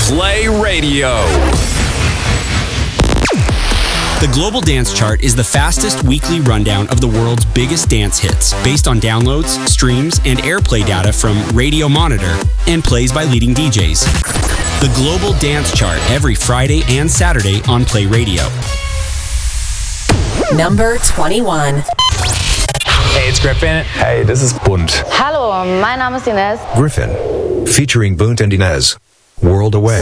Play Radio. The Global Dance Chart is the fastest weekly rundown of the world's biggest dance hits, based on downloads, streams, and airplay data from Radio Monitor and plays by leading DJs. The Global Dance Chart every Friday and Saturday on Play Radio. Number 21. Hey, it's Griffin. Hey, this is Bunt. Hallo, mein Name ist Ines. Griffin, featuring Bunt and Inez. World Away.